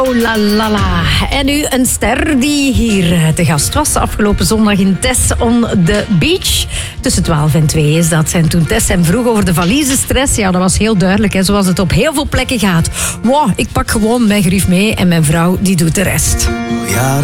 Oh la la la. En nu een ster die hier te gast was afgelopen zondag in Tess on the Beach. Tussen 12 en 2 is dat. En toen Tess hem vroeg over de valiezenstress, ja, dat was heel duidelijk. Hè, zoals het op heel veel plekken gaat. Wow, ik pak gewoon mijn grief mee en mijn vrouw die doet de rest. Ja.